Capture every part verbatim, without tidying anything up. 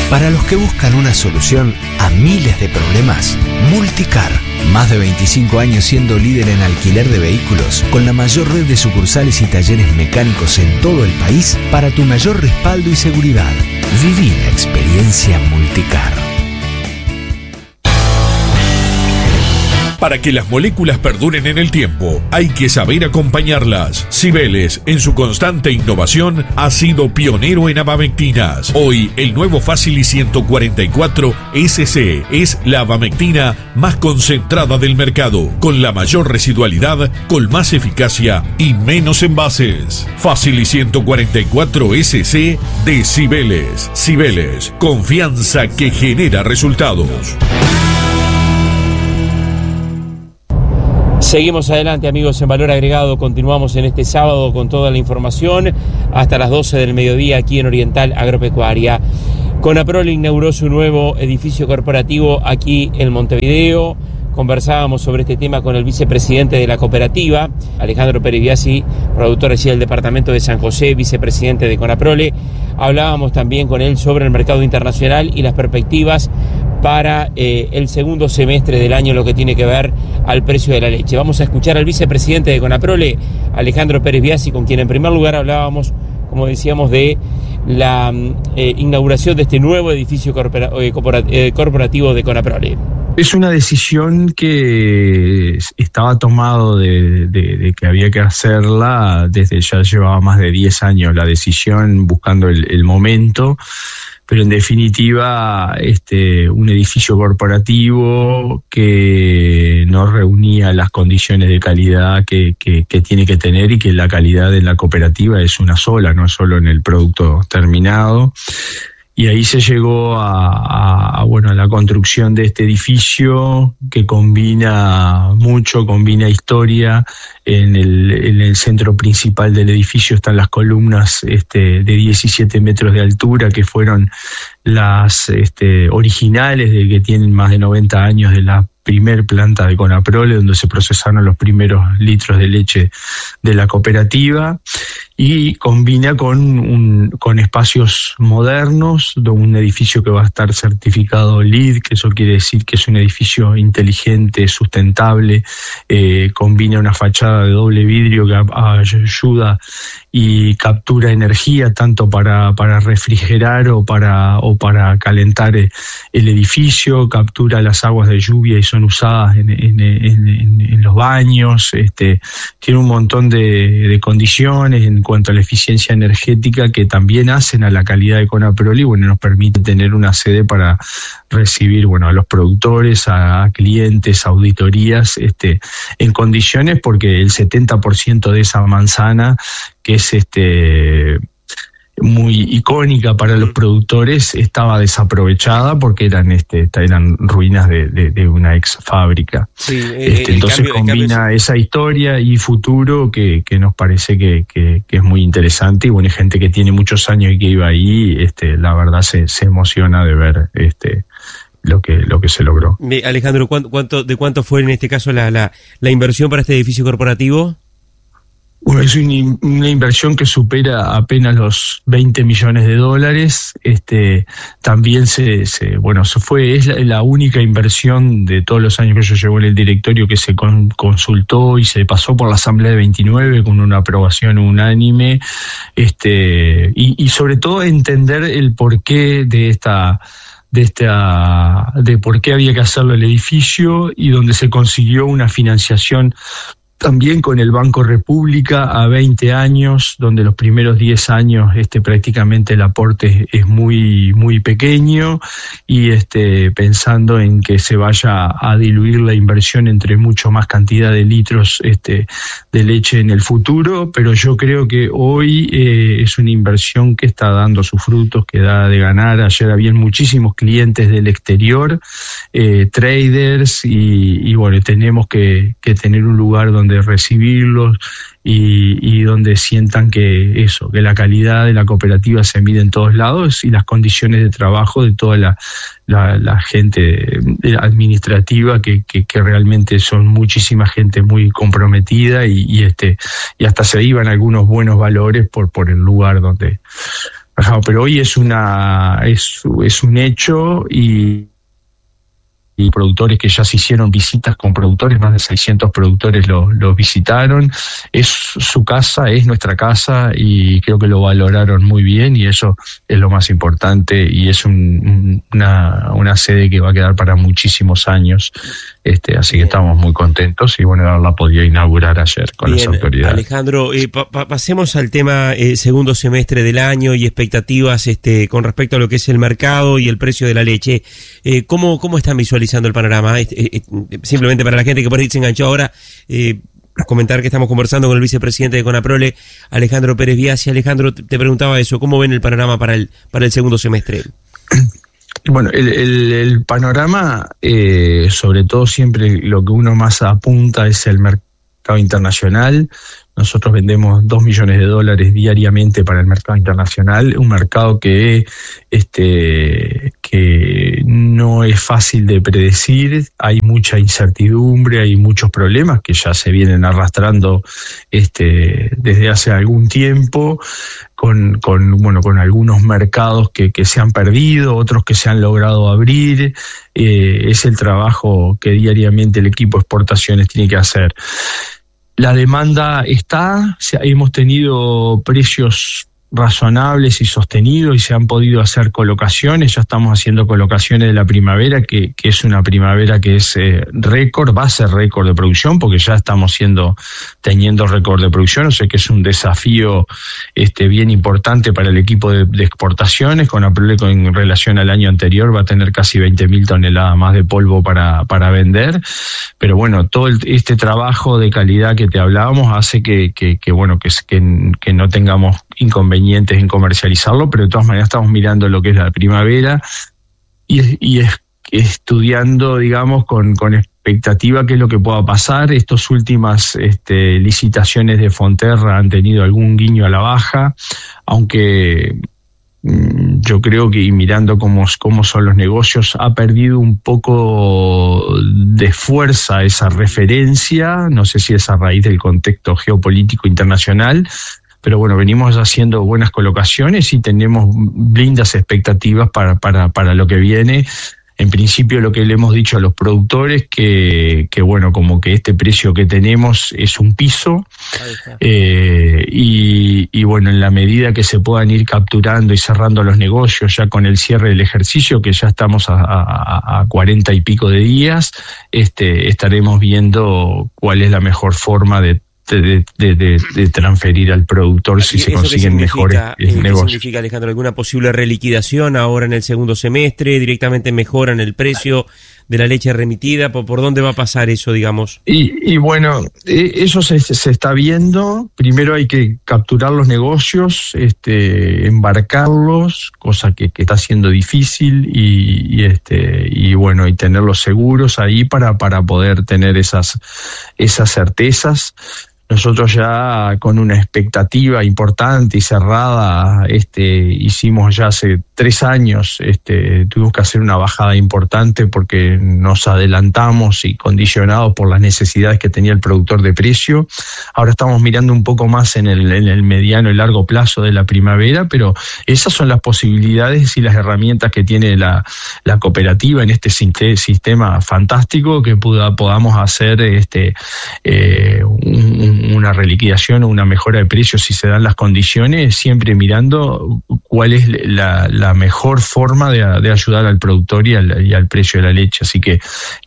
Para los que buscan una solución a miles de problemas, Multicar. Más de veinticinco años siendo líder en alquiler de vehículos, con la mayor red de sucursales y talleres mecánicos en todo el país, para tu mayor respaldo y seguridad. Viví la experiencia Multicar. Para que las moléculas perduren en el tiempo, hay que saber acompañarlas. Cibeles, en su constante innovación, ha sido pionero en abamectinas. Hoy, el nuevo Facili ciento cuarenta y cuatro S C es la abamectina más concentrada del mercado, con la mayor residualidad, con más eficacia y menos envases. Facili ciento cuarenta y cuatro S C de Cibeles. Cibeles, confianza que genera resultados. Seguimos adelante, amigos, en Valor Agregado. Continuamos en este sábado con toda la información hasta las doce del mediodía aquí en Oriental Agropecuaria. Conaprole inauguró su nuevo edificio corporativo aquí en Montevideo. Conversábamos sobre este tema con el vicepresidente de la cooperativa, Alejandro Pérez Biasi, productor residencial del departamento de San José, vicepresidente de Conaprole. Hablábamos también con él sobre el mercado internacional y las perspectivas para eh, el segundo semestre del año, lo que tiene que ver al precio de la leche. Vamos a escuchar al vicepresidente de Conaprole, Alejandro Pérez Biasi, con quien en primer lugar hablábamos, como decíamos, de la eh, inauguración de este nuevo edificio corpora, eh, corporativo de Conaprole. Es una decisión que estaba tomado de, de, de que había que hacerla desde ya llevaba más de diez años la decisión, buscando el, el momento, pero en definitiva este un edificio corporativo que no reunía las condiciones de calidad que, que, que tiene que tener, y que la calidad de la cooperativa es una sola, no solo en el producto terminado. Y ahí se llegó a, a, bueno, a la construcción de este edificio que combina mucho, combina historia. En el, en el centro principal del edificio están las columnas este, de diecisiete metros de altura, que fueron las este, originales, de que tienen más de noventa años, de la primer planta de Conaprole, donde se procesaron los primeros litros de leche de la cooperativa, y combina con un, con espacios modernos, de un edificio que va a estar certificado L E E D, que eso quiere decir que es un edificio inteligente, sustentable, eh, combina una fachada de doble vidrio que ayuda y captura energía tanto para, para refrigerar o para, o para calentar el edificio, captura las aguas de lluvia y son usadas en, en, en, en los baños, este, tiene un montón de, de condiciones en cuanto a la eficiencia energética que también hacen a la calidad de Conaprole, y bueno, nos permite tener una sede para recibir, bueno, a los productores, a, a clientes, a auditorías, este, en condiciones, porque el setenta por ciento de esa manzana, que es este muy icónica para los productores, estaba desaprovechada porque eran este eran ruinas de, de, de una ex fábrica. Sí, este, entonces cambio, combina cambio... esa historia y futuro que, que nos parece que, que, que es muy interesante, y bueno, hay gente que tiene muchos años y que iba ahí, este, la verdad se, se emociona de ver este lo que lo que se logró. Alejandro, ¿cuánto, cuánto de cuánto fue en este caso la, la, la inversión para este edificio corporativo? Bueno, es una inversión que supera apenas los veinte millones de dólares. Este, también se, se bueno, se fue, es la, la única inversión de todos los años que yo llevo en el directorio que se con, consultó y se pasó por la Asamblea de veintinueve con una aprobación unánime. Este, y, y sobre todo entender el porqué de esta, de esta, de por qué había que hacerlo el edificio, y donde se consiguió una financiación también con el Banco República a veinte años, donde los primeros diez años este prácticamente el aporte es muy muy pequeño, y este pensando en que se vaya a diluir la inversión entre mucho más cantidad de litros este de leche en el futuro, pero yo creo que hoy eh, es una inversión que está dando sus frutos, que da de ganar. Ayer habían muchísimos clientes del exterior, eh, traders, y, y bueno, tenemos que, que tener un lugar donde de recibirlos y, y donde sientan que eso, que la calidad de la cooperativa se mide en todos lados, y las condiciones de trabajo de toda la, la, la gente administrativa, que, que, que realmente son muchísima gente muy comprometida, y, y este y hasta se iban algunos buenos valores por, por el lugar donde pero hoy es una es, es un hecho y y productores que ya se hicieron visitas con productores, más de seiscientos productores los lo visitaron. Es su casa, es nuestra casa y creo que lo valoraron muy bien y eso es lo más importante y es un, una, una sede que va a quedar para muchísimos años, este, así bien. Que estamos muy contentos y bueno, la podía inaugurar ayer con bien, las autoridades. Alejandro, eh, pa pa pasemos al tema eh, segundo semestre del año y expectativas este, con respecto a lo que es el mercado y el precio de la leche. Eh, ¿cómo, ¿Cómo están visualizando el panorama? Eh, eh, simplemente para la gente que por ahí se enganchó ahora, eh, comentar que estamos conversando con el vicepresidente de Conaprole, Alejandro Pérez Biasi. Alejandro, te preguntaba eso, ¿cómo ven el panorama para el para el segundo semestre? Bueno, el, el, el panorama, eh, sobre todo siempre lo que uno más apunta es el mercado internacional. Nosotros vendemos dos millones de dólares diariamente para el mercado internacional, un mercado que, este, que no es fácil de predecir, hay mucha incertidumbre, hay muchos problemas que ya se vienen arrastrando este, desde hace algún tiempo, con, con, bueno, con algunos mercados que, que se han perdido, otros que se han logrado abrir. Eh, es el trabajo que diariamente el equipo de exportaciones tiene que hacer. La demanda está, hemos tenido precios razonables y sostenidos y se han podido hacer colocaciones, ya estamos haciendo colocaciones de la primavera, que, que es una primavera que es eh, récord, va a ser récord de producción porque ya estamos siendo, teniendo récord de producción, o sea que es un desafío este, bien importante para el equipo de, de exportaciones. Conaprole en relación al año anterior va a tener casi veinte mil toneladas más de polvo para, para vender, pero bueno, todo el, este trabajo de calidad que te hablábamos hace que, que, que bueno, que, que, que no tengamos inconvenientes en comercializarlo, pero de todas maneras estamos mirando lo que es la primavera y, y es, estudiando, digamos, con, con expectativa qué es lo que pueda pasar. Estas últimas este, licitaciones de Fonterra han tenido algún guiño a la baja, aunque mmm, yo creo que, y mirando cómo, cómo son los negocios, ha perdido un poco de fuerza esa referencia, no sé si es a raíz del contexto geopolítico internacional, pero bueno, venimos haciendo buenas colocaciones y tenemos lindas expectativas para, para, para lo que viene. En principio lo que le hemos dicho a los productores que, que bueno, como que este precio que tenemos es un piso eh, y, y bueno, en la medida que se puedan ir capturando y cerrando los negocios ya con el cierre del ejercicio, que ya estamos a, a, a cuarenta y pico de días, este, estaremos viendo cuál es la mejor forma de De, de, de, de transferir al productor si se consiguen mejores eh, negocios. ¿Qué significa, Alejandro? ¿Alguna posible reliquidación ahora en el segundo semestre? ¿Directamente mejoran el precio de la leche remitida? ¿Por, por dónde va a pasar eso, digamos? Y, y bueno, eso se, se está viendo. Primero hay que capturar los negocios, este, embarcarlos, cosa que, que está siendo difícil, y, y este, y bueno, y tenerlos seguros ahí para, para poder tener esas, esas certezas. Nosotros ya con una expectativa importante y cerrada, este, hicimos ya hace tres años, este, tuvimos que hacer una bajada importante porque nos adelantamos y condicionados por las necesidades que tenía el productor de precio. Ahora estamos mirando un poco más en el, en el mediano y largo plazo de la primavera, pero esas son las posibilidades y las herramientas que tiene la, la cooperativa en este sistema fantástico que pueda, podamos hacer este, eh, un, una reliquidación o una mejora de precios si se dan las condiciones, siempre mirando cuál es la, la mejor forma de, de ayudar al productor y al, y al precio de la leche. Así que,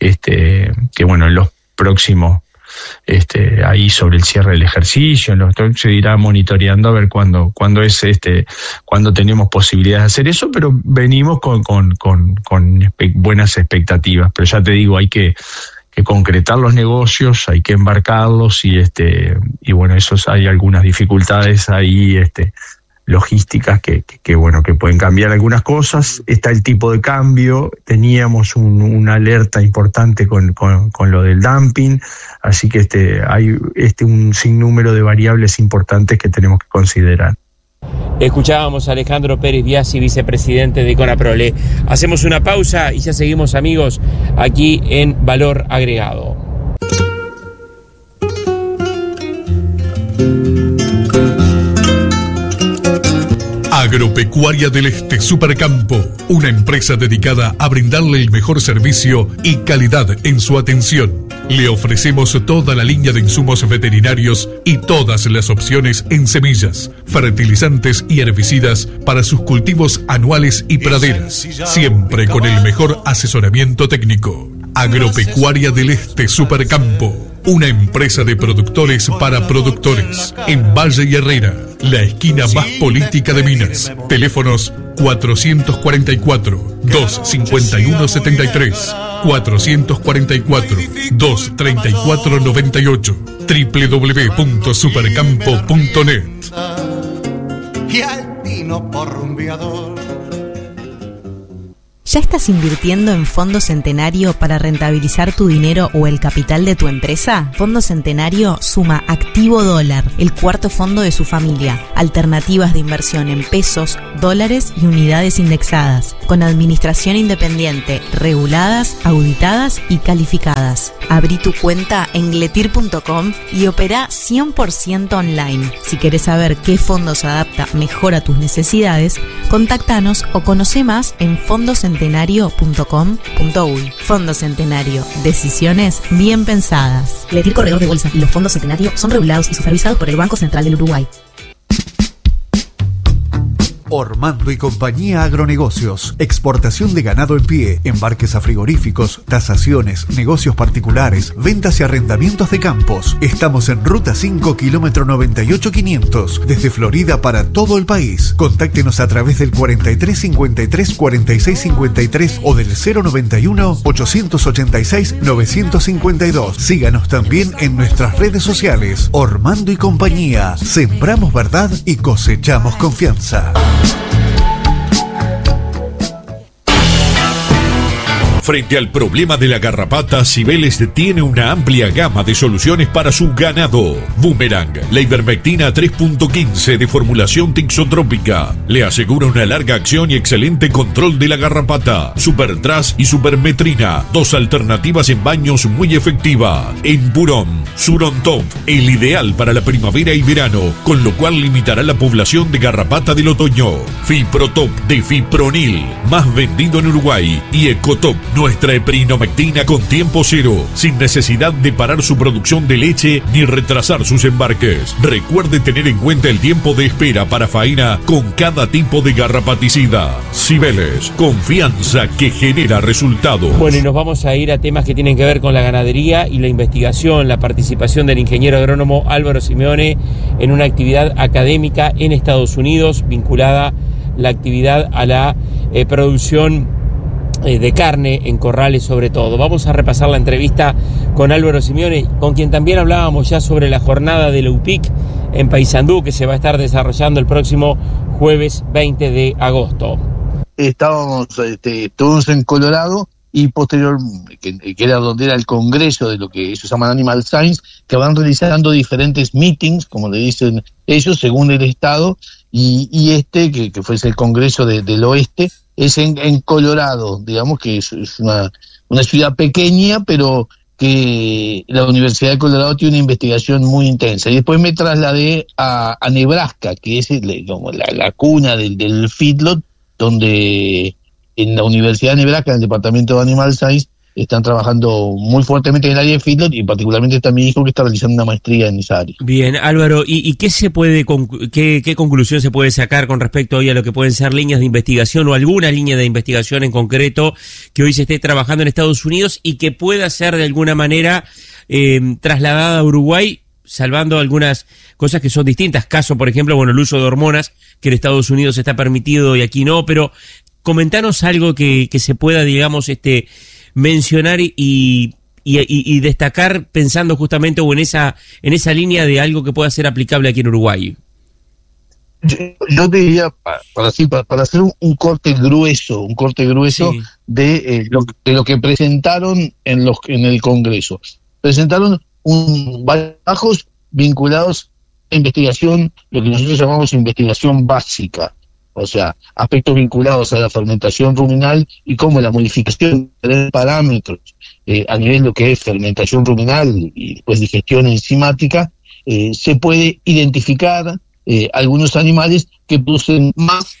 este, que bueno, en los próximos, este, ahí sobre el cierre del ejercicio, en los, se irá monitoreando a ver cuándo, cuándo es este, cuándo tenemos posibilidades de hacer eso, pero venimos con, con, con, con espe- buenas expectativas. Pero ya te digo, hay que que concretar los negocios, hay que embarcarlos y este y bueno, esos hay algunas dificultades ahí este logísticas que, que, que bueno, que pueden cambiar algunas cosas. Está el tipo de cambio, teníamos un, una alerta importante con, con, con lo del dumping, así que este hay este un sinnúmero de variables importantes que tenemos que considerar. Escuchábamos a Alejandro Pérez Biasi, vicepresidente de Conaprole. Hacemos una pausa y ya seguimos, amigos, aquí en Valor Agregado. Agropecuaria del Este Supercampo, una empresa dedicada a brindarle el mejor servicio y calidad en su atención. Le ofrecemos toda la línea de insumos veterinarios y todas las opciones en semillas, fertilizantes y herbicidas para sus cultivos anuales y praderas, siempre con el mejor asesoramiento técnico. Agropecuaria del Este Supercampo, una empresa de productores para productores, en Valle y Herrera, la esquina más política de Minas. Teléfonos cuatrocientos cuarenta y cuatro, doscientos cincuenta y uno setenta y tres, cuatrocientos cuarenta y cuatro, doscientos treinta y cuatro noventa y ocho, doble u doble u doble u punto supercampo punto net. Y al tino por rumbeador. ¿Ya estás invirtiendo en Fondo Centenario para rentabilizar tu dinero o el capital de tu empresa? Fondo Centenario suma Activo Dólar, el cuarto fondo de su familia. Alternativas de inversión en pesos, dólares y unidades indexadas, con administración independiente, reguladas, auditadas y calificadas. Abrí tu cuenta en gletir punto com y opera cien por ciento online. Si querés saber qué fondo se adapta mejor a tus necesidades, contáctanos o conoce más en Fondo Centenario punto com punto uy. Fondo Centenario, decisiones bien pensadas. Gletir Corredor de Bolsa y los fondos Centenario son regulados y supervisados por el Banco Central del Uruguay. Ormando y Compañía Agronegocios, exportación de ganado en pie, embarques a frigoríficos, tasaciones, negocios particulares, ventas y arrendamientos de campos. Estamos en Ruta cinco, kilómetro noventa y ocho quinientos, desde Florida para todo el país. Contáctenos a través del cuarenta y tres cincuenta y tres cuarenta y seis cincuenta y tres o del cero noventa y uno ochocientos ochenta y seis novecientos cincuenta y dos. Síganos también en nuestras redes sociales. Ormando y Compañía, sembramos verdad y cosechamos confianza. Frente al problema de la garrapata, Cibeles tiene una amplia gama de soluciones para su ganado. Boomerang, la ivermectina tres punto quince de formulación tixotrópica, le asegura una larga acción y excelente control de la garrapata. Supertras y Supermetrina, dos alternativas en baños muy efectivas. En Purón, Surontop, el ideal para la primavera y verano, con lo cual limitará la población de garrapata del otoño. Fiprotop de Fipronil, más vendido en Uruguay, y Ecotop, nuestra heprinomectina con tiempo cero, sin necesidad de parar su producción de leche ni retrasar sus embarques. Recuerde tener en cuenta el tiempo de espera para faena con cada tipo de garrapaticida. Cibeles, confianza que genera resultados. Bueno, y nos vamos a ir a temas que tienen que ver con la ganadería y la investigación, la participación del ingeniero agrónomo Álvaro Simeone en una actividad académica en Estados Unidos vinculada la actividad a la eh, producción de carne en corrales sobre todo. Vamos a repasar la entrevista con Álvaro Simeone, con quien también hablábamos ya sobre la jornada de la U P I C en Paysandú, que se va a estar desarrollando el próximo jueves veinte de agosto. Estábamos este, todos en Colorado y posterior, que, que era donde era el congreso de lo que ellos llaman Animal Science, que van realizando diferentes meetings, como le dicen ellos, según el estado, y, y este, que, que fue el congreso de, del oeste, es en, en Colorado, digamos que es, es una, una ciudad pequeña, pero que la Universidad de Colorado tiene una investigación muy intensa. Y después me trasladé a, a Nebraska, que es el, como la, la cuna del, del feedlot, donde en la Universidad de Nebraska, en el Departamento de Animal Science, están trabajando muy fuertemente en el área de feedlot, y particularmente está mi hijo que está realizando una maestría en esa área. Bien, Álvaro, ¿y, y qué se puede qué, qué conclusión se puede sacar con respecto hoy a lo que pueden ser líneas de investigación o alguna línea de investigación en concreto que hoy se esté trabajando en Estados Unidos y que pueda ser de alguna manera eh, trasladada a Uruguay, salvando algunas cosas que son distintas? Caso, por ejemplo, bueno, el uso de hormonas, que en Estados Unidos está permitido y aquí no, pero comentanos algo que, que se pueda, digamos, este mencionar y, y, y, y destacar pensando justamente o en esa en esa línea de algo que pueda ser aplicable aquí en Uruguay. Yo, yo te diría, para, para, para, para hacer un, un corte grueso, un corte grueso sí. de, eh, lo, de lo que presentaron en los en el Congreso. Presentaron un bajos vinculados a investigación, lo que nosotros llamamos investigación básica. O sea, aspectos vinculados a la fermentación ruminal y cómo la modificación de parámetros eh, a nivel de lo que es fermentación ruminal y después digestión enzimática eh, se puede identificar, eh, algunos animales que producen más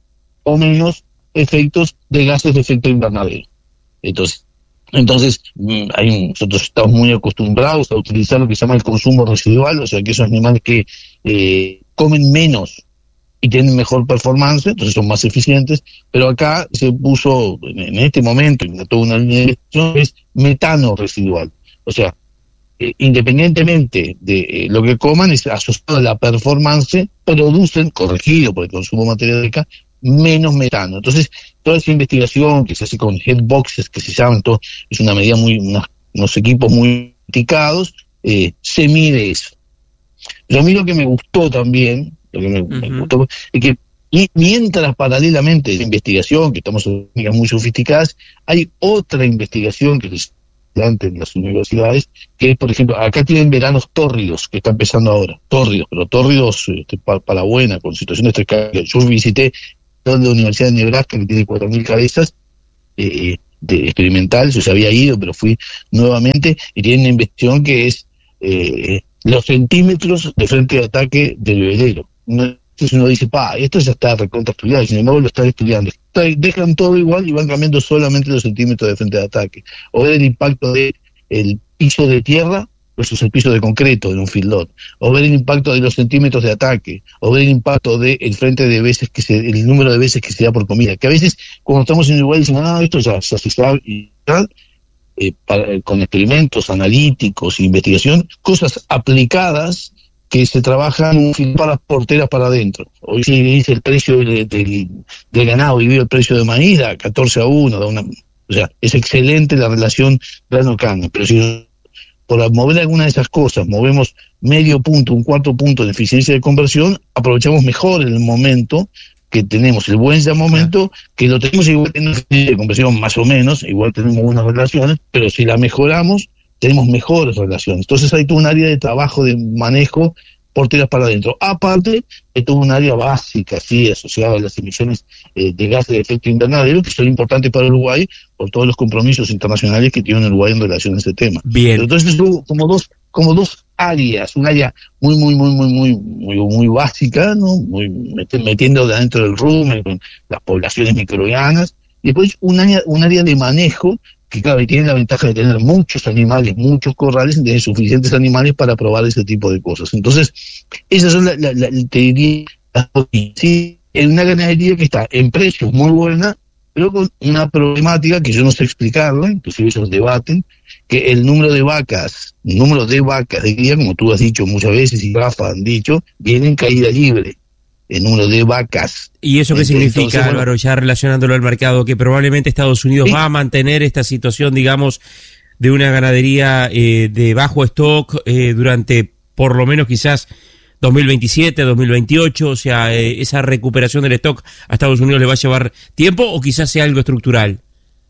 o menos efectos de gases de efecto invernadero. Entonces, entonces hay, nosotros estamos muy acostumbrados a utilizar lo que se llama el consumo residual, o sea que esos animales que eh, comen menos y tienen mejor performance, entonces son más eficientes, pero acá se puso, en este momento, en toda una línea de investigación, es metano residual. O sea, eh, independientemente de eh, lo que coman, es asociado a la performance, producen, corregido por el consumo de materia orgánica, menos metano. Entonces, toda esa investigación que se hace con headboxes, que se llaman, todo, es una medida muy, unos, unos equipos muy sofisticados, eh, se mide eso. Pero a mí lo que me gustó también, lo que me, uh-huh. me gustó, es que y mientras paralelamente a la investigación, que estamos en técnicas muy sofisticadas, hay otra investigación que se hace en las universidades, que es, por ejemplo, acá tienen veranos tórridos, que está empezando ahora, tórridos, pero tórridos este, para, para buena, con situaciones de yo visité de la Universidad de Nebraska, que tiene cuatro mil cabezas, eh, de experimental, yo ya había ido, pero fui nuevamente, y tienen una investigación que es eh, los centímetros de frente de ataque del bebedero. Entonces uno dice, pa, esto ya está recontra estudiado, y sin embargo lo están estudiando. Dejan todo igual y van cambiando solamente los centímetros de frente de ataque. O ver el impacto de el piso de tierra versus el piso de concreto en un fieldot, o ver el impacto de los centímetros de ataque, o ver el impacto del frente de veces que se, el número de veces que se da por comida, que a veces cuando estamos en el lugar dicen, ah, esto ya, ya se sabe y tal, eh, para, con experimentos analíticos e investigación, cosas aplicadas que se trabajan para las porteras para adentro. Hoy sí dice el precio del, del, del ganado y vio el precio de maíz a catorce a uno, da una, o sea, es excelente la relación grano-carne, pero si por mover alguna de esas cosas, movemos medio punto, un cuarto punto de eficiencia de conversión, aprovechamos mejor el momento que tenemos, el buen ya momento, que lo tenemos igual en eficiencia de conversión más o menos, igual tenemos buenas relaciones, pero si la mejoramos, tenemos mejores relaciones. Entonces hay todo un área de trabajo, de manejo, porteras para adentro. Aparte de todo un área básica, sí, asociada a las emisiones eh, de gases de efecto invernadero, que son importantes para Uruguay por todos los compromisos internacionales que tiene Uruguay en relación a ese tema. Bien. Pero entonces hubo como dos, como dos áreas, un área muy, muy, muy, muy, muy, muy, muy básica, ¿no? Muy metiendo dentro del rumen con las poblaciones microbianas, y después un área, un área de manejo que claro, tiene la ventaja de tener muchos animales, muchos corrales, de suficientes animales para probar ese tipo de cosas. Entonces, esas son, la, la, la, te diría, las sí, en una ganadería que está en precios muy buena, pero con una problemática que yo no sé explicarla, inclusive ellos debaten, que el número de vacas, el número de vacas de cría, como tú has dicho muchas veces y Rafa han dicho, viene en caída libre. El número de vacas. ¿Y eso qué significa, entonces, Álvaro, bueno, ya relacionándolo al mercado? Que probablemente Estados Unidos ¿sí? va a mantener esta situación, digamos, de una ganadería eh, de bajo stock eh, durante por lo menos quizás dos mil veintisiete, dos mil veintiocho, o sea, eh, esa recuperación del stock a Estados Unidos le va a llevar tiempo o quizás sea algo estructural.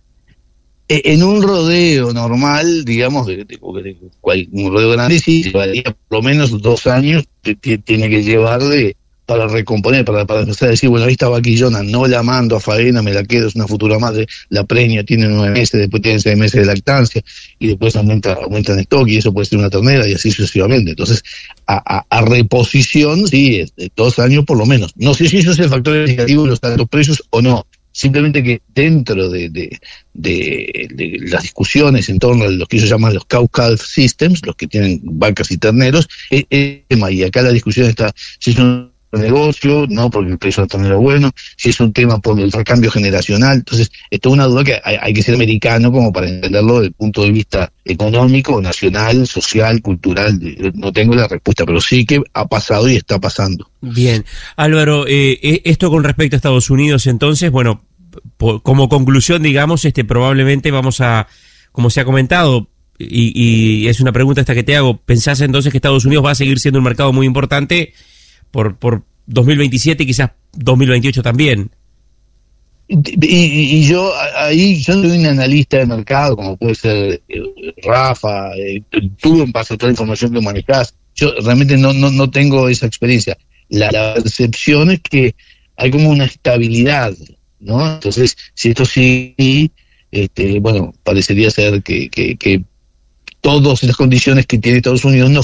En un rodeo normal, digamos, de, de, de, de un rodeo grande, sí, llevaría por lo menos dos años, que tiene que llevar de para recomponer, para, para empezar a decir, bueno, esta vaquillona no la mando a faena, me la quedo, es una futura madre, la preña tiene nueve meses, después tiene seis meses de lactancia, y después aumenta, aumenta en stock, y eso puede ser una ternera, y así sucesivamente. Entonces, a, a, a reposición, sí, es de dos años por lo menos. No sé si eso es el factor indicativo de los altos precios o no, simplemente que dentro de, de, de, de las discusiones en torno a los que ellos llaman los cow-calf systems, los que tienen vacas y terneros, es el tema, y acá la discusión está, si es un negocio, no porque el precio no era bueno, si es un tema por el recambio generacional. Entonces, esto es una duda que hay, hay que ser americano como para entenderlo desde el punto de vista económico, nacional, social, cultural. No tengo la respuesta, pero sí que ha pasado y está pasando. Bien, Álvaro, eh, esto con respecto a Estados Unidos, entonces, bueno, por, como conclusión, digamos, este probablemente vamos a, como se ha comentado, y, y es una pregunta esta que te hago, ¿pensás entonces que Estados Unidos va a seguir siendo un mercado muy importante por por dos mil veintisiete y quizás dos mil veintiocho también? Y, y, y yo ahí, yo soy un analista de mercado, como puede ser eh, Rafa, eh, tú en base a toda la información que manejás, yo realmente no, no, no tengo esa experiencia. La, la percepción es que hay como una estabilidad, ¿no? Entonces, si esto sí, este, bueno, parecería ser que, que, que todas las condiciones que tiene Estados Unidos nos favorecen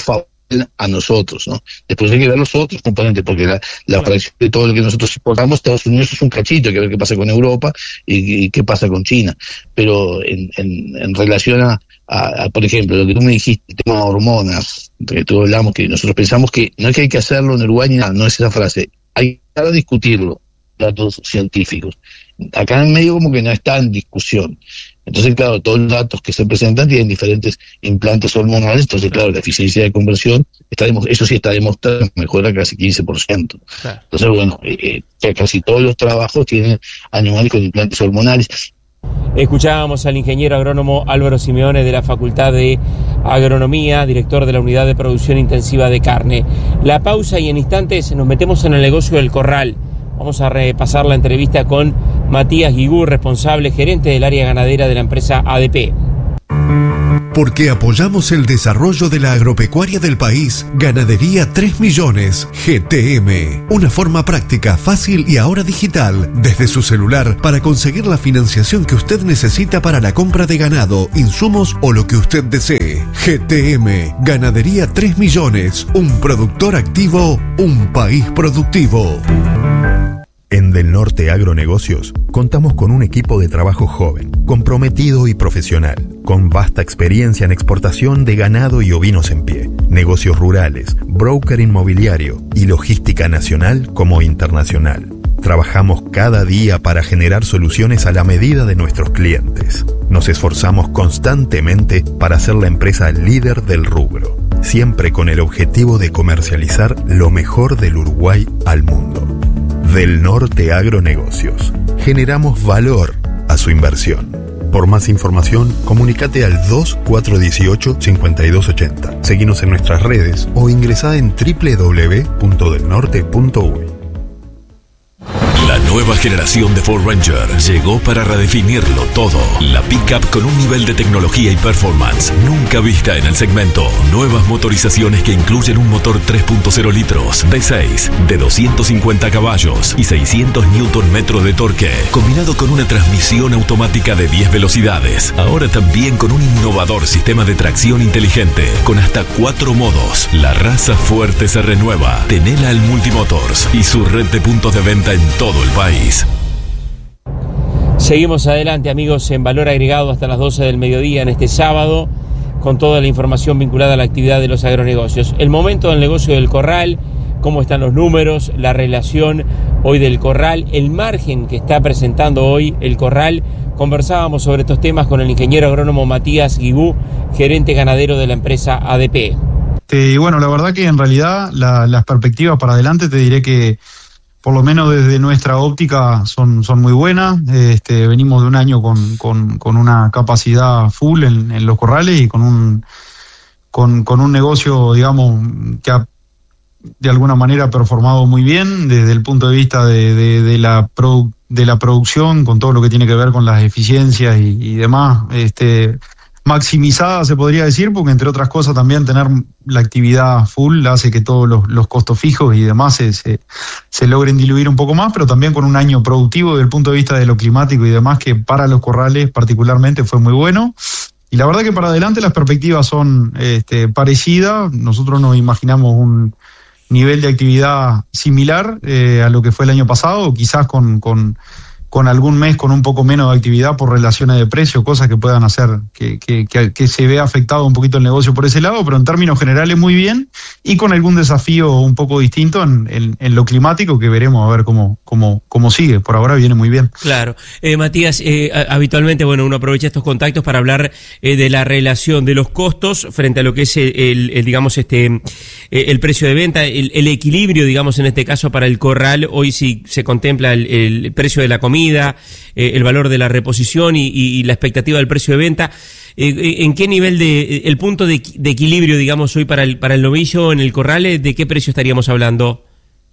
a nosotros, ¿no? Después hay que ver los otros componentes, porque la, la fracción de todo lo que nosotros importamos, Estados Unidos es un cachito, hay que ver qué pasa con Europa y, y qué pasa con China. Pero en, en, en relación a, a, a, por ejemplo, lo que tú me dijiste, el tema de hormonas, que tú hablamos, que nosotros pensamos que no es que hay que hacerlo en Uruguay ni nada, no es esa frase, hay que discutirlo, datos científicos. Acá en medio como que no está en discusión. Entonces, claro, todos los datos que se presentan tienen diferentes implantes hormonales, entonces, claro, la eficiencia de conversión, está eso sí está demostrado, mejora casi quince por ciento. Claro. Entonces, bueno, eh, eh, casi todos los trabajos tienen animales con implantes hormonales. Escuchábamos al ingeniero agrónomo Álvaro Simeone de la Facultad de Agronomía, director de la Unidad de Producción Intensiva de Carne. La pausa y en instantes nos metemos en el negocio del corral. Vamos a repasar la entrevista con Matías Guigú, responsable gerente del área ganadera de la empresa A D P. Porque apoyamos el desarrollo de la agropecuaria del país, Ganadería tres millones, G T M. Una forma práctica, fácil y ahora digital, desde su celular, para conseguir la financiación que usted necesita para la compra de ganado, insumos o lo que usted desee. G T M, Ganadería tres millones, un productor activo, un país productivo. En Del Norte Agronegocios contamos con un equipo de trabajo joven, comprometido y profesional, con vasta experiencia en exportación de ganado y ovinos en pie, negocios rurales, broker inmobiliario y logística nacional como internacional. Trabajamos cada día para generar soluciones a la medida de nuestros clientes. Nos esforzamos constantemente para ser la empresa líder del rubro, siempre con el objetivo de comercializar lo mejor del Uruguay al mundo. Del Norte Agronegocios. Generamos valor a su inversión. Por más información, comunícate al dos cuatro uno ocho, cinco dos ocho cero. Seguinos en nuestras redes o ingresá en doble u doble u doble u punto del norte punto u y. La nueva generación de Ford Ranger llegó para redefinirlo todo. La pickup con un nivel de tecnología y performance nunca vista en el segmento. Nuevas motorizaciones que incluyen un motor tres punto cero litros, V seis, de doscientos cincuenta caballos y seiscientos newton metros de torque, combinado con una transmisión automática de diez velocidades. Ahora también con un innovador sistema de tracción inteligente, con hasta cuatro modos. La raza fuerte se renueva. Tenela al Multimotors y su red de puntos de venta en todo el país. Seguimos adelante, amigos, en Valor Agregado hasta las doce del mediodía en este sábado, con toda la información vinculada a la actividad de los agronegocios. El momento del negocio del corral, cómo están los números, la relación hoy del corral, el margen que está presentando hoy el corral. Conversábamos sobre estos temas con el ingeniero agrónomo Matías Guigú, gerente ganadero de la empresa A D P. Y bueno, la verdad que en realidad la, las perspectivas para adelante, te diré que por lo menos desde nuestra óptica son, son muy buenas. Este, venimos de un año con, con, con una capacidad full en, en los corrales y con un, con, con un negocio, digamos, que ha de alguna manera performado muy bien desde el punto de vista de, de, de, la, produ, de la producción, con todo lo que tiene que ver con las eficiencias y, y demás. Este, maximizada se podría decir, porque entre otras cosas también tener la actividad full hace que todos los, los costos fijos y demás se, se, se logren diluir un poco más, pero también con un año productivo desde el punto de vista de lo climático y demás, que para los corrales particularmente fue muy bueno. Y la verdad que para adelante las perspectivas son este, parecidas. Nosotros nos imaginamos un nivel de actividad similar eh, a lo que fue el año pasado, o quizás con... con con algún mes con un poco menos de actividad por relaciones de precio, cosas que puedan hacer que, que, que, que se vea afectado un poquito el negocio por ese lado, pero en términos generales muy bien, y con algún desafío un poco distinto en, en, en lo climático, que veremos a ver cómo, cómo, cómo sigue. Por ahora viene muy bien. Claro. Eh, Matías, eh, habitualmente, bueno, uno aprovecha estos contactos para hablar eh, de la relación de los costos frente a lo que es el, el, el digamos, este eh, el precio de venta, el, el equilibrio, digamos, en este caso para el corral. Hoy sí se contempla el, el precio de la comida, Eh, el valor de la reposición y, y, y la expectativa del precio de venta. Eh, ¿En qué nivel de, el punto de, de equilibrio, digamos, hoy para el, para el novillo en el corral, de qué precio estaríamos hablando?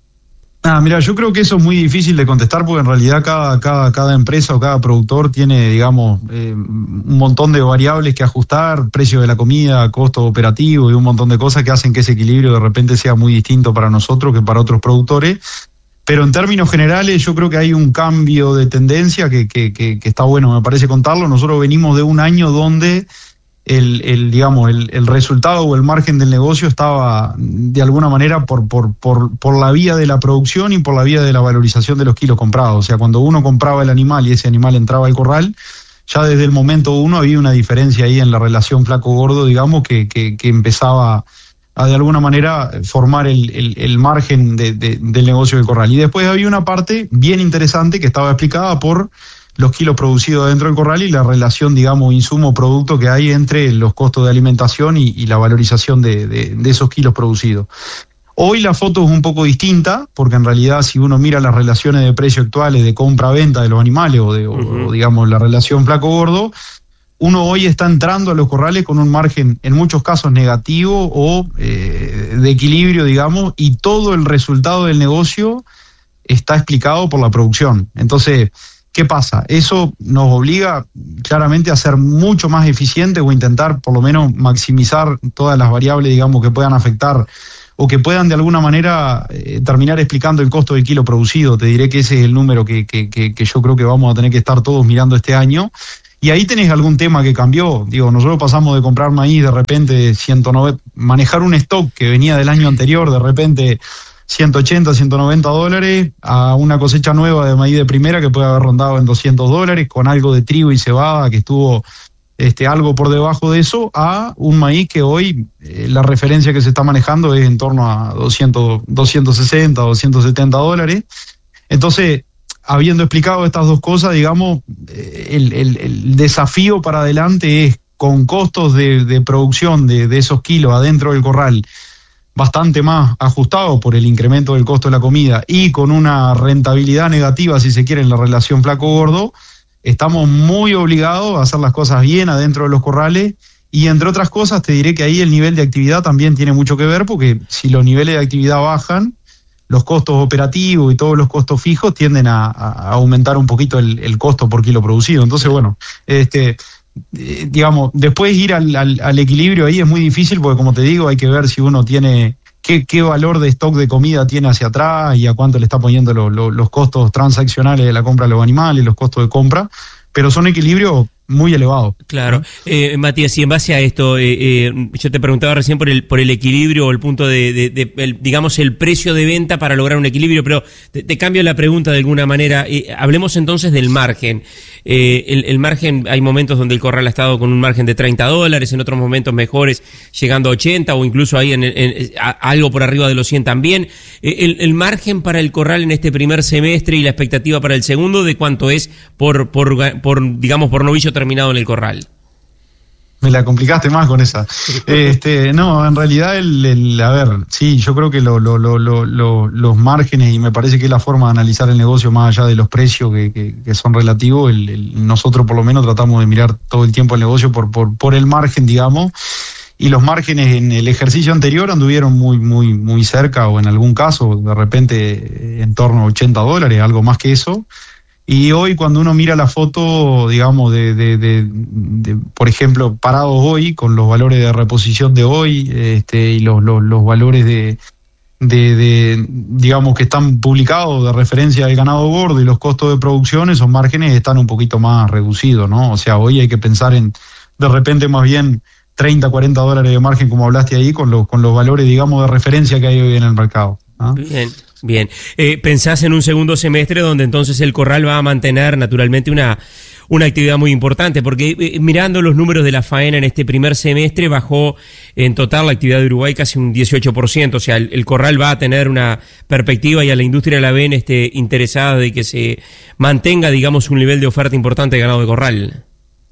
Ah, mira, yo creo que eso es muy difícil de contestar, porque en realidad cada, cada, cada empresa o cada productor tiene, digamos, eh, un montón de variables que ajustar, precio de la comida, costo operativo y un montón de cosas que hacen que ese equilibrio de repente sea muy distinto para nosotros que para otros productores. Pero en términos generales yo creo que hay un cambio de tendencia que, que, que, que está bueno, me parece contarlo. Nosotros venimos de un año donde el, el digamos, el, el resultado o el margen del negocio estaba de alguna manera por, por, por, por la vía de la producción y por la vía de la valorización de los kilos comprados. O sea, cuando uno compraba el animal y ese animal entraba al corral, ya desde el momento uno había una diferencia ahí en la relación flaco-gordo, digamos, que, que, que empezaba a de alguna manera formar el, el, el margen de, de, del negocio del corral. Y después había una parte bien interesante que estaba explicada por los kilos producidos dentro del corral y la relación, digamos, insumo-producto que hay entre los costos de alimentación y, y la valorización de, de, de esos kilos producidos. Hoy la foto es un poco distinta, porque en realidad si uno mira las relaciones de precio actuales de compra-venta de los animales o, de, uh-huh. o digamos, la relación flaco-gordo, uno hoy está entrando a los corrales con un margen en muchos casos negativo o eh, de equilibrio, digamos, y todo el resultado del negocio está explicado por la producción. Entonces, ¿qué pasa? Eso nos obliga claramente a ser mucho más eficientes o intentar por lo menos maximizar todas las variables, digamos, que puedan afectar o que puedan de alguna manera eh, terminar explicando el costo del kilo producido. Te diré que ese es el número que, que, que, que yo creo que vamos a tener que estar todos mirando este año. Y ahí tenés algún tema que cambió. Digo, nosotros pasamos de comprar maíz de repente ciento noventa, manejar un stock que venía del año anterior de repente ciento ochenta, ciento noventa dólares a una cosecha nueva de maíz de primera que puede haber rondado en doscientos dólares con algo de trigo y cebada que estuvo este, algo por debajo de eso, a un maíz que hoy eh, la referencia que se está manejando es en torno a doscientos, doscientos sesenta, doscientos setenta dólares. Entonces, habiendo explicado estas dos cosas, digamos, el, el, el desafío para adelante es con costos de, de producción de, de esos kilos adentro del corral bastante más ajustados por el incremento del costo de la comida y con una rentabilidad negativa, si se quiere, en la relación flaco-gordo, estamos muy obligados a hacer las cosas bien adentro de los corrales y, entre otras cosas, te diré que ahí el nivel de actividad también tiene mucho que ver, porque si los niveles de actividad bajan, los costos operativos y todos los costos fijos tienden a, a aumentar un poquito el, el costo por kilo producido. Entonces, bueno, este, eh, digamos, después ir al, al, al equilibrio ahí es muy difícil porque, como te digo, hay que ver si uno tiene, qué, qué valor de stock de comida tiene hacia atrás y a cuánto le está poniendo lo, lo, los costos transaccionales de la compra de los animales, los costos de compra, pero son equilibrios muy elevado. Claro. Eh, Matías, y en base a esto, eh, eh, yo te preguntaba recién por el por el equilibrio o el punto de, de, de el, digamos, el precio de venta para lograr un equilibrio, pero te, te cambio la pregunta de alguna manera. Eh, hablemos entonces del margen. Eh, el, el margen, hay momentos donde el corral ha estado con un margen de treinta dólares, en otros momentos mejores llegando a ochenta o incluso ahí en, en, en a, algo por arriba de los cien también. Eh, el, el margen para el corral en este primer semestre y la expectativa para el segundo, ¿de cuánto es por, por, por digamos, por novillo terminado en el corral? Me la complicaste más con esa. Este, no, en realidad, el, el, a ver, sí, yo creo que lo, lo, lo, lo, lo, los márgenes, y me parece que es la forma de analizar el negocio más allá de los precios que, que, que son relativos, el, el, nosotros por lo menos tratamos de mirar todo el tiempo el negocio por, por, por el margen, digamos, y los márgenes en el ejercicio anterior anduvieron muy, muy, muy cerca, o en algún caso, de repente, en torno a ochenta dólares, algo más que eso. Y hoy, cuando uno mira la foto, digamos, de, de, de, de por ejemplo, parados hoy, con los valores de reposición de hoy, este, y los, los, los valores de, de, de, digamos, que están publicados de referencia del ganado gordo y los costos de producción, esos márgenes están un poquito más reducidos, ¿no? O sea, hoy hay que pensar en, de repente, más bien treinta, cuarenta dólares de margen, como hablaste ahí, con los, con los valores, digamos, de referencia que hay hoy en el mercado, ¿no? Bien. Bien, eh, pensás en un segundo semestre donde entonces el corral va a mantener naturalmente una, una actividad muy importante, porque eh, mirando los números de la faena en este primer semestre bajó en total la actividad de Uruguay casi un dieciocho por ciento, o sea, el, el corral va a tener una perspectiva y a la industria la ven este, interesada de que se mantenga, digamos, un nivel de oferta importante de ganado de corral.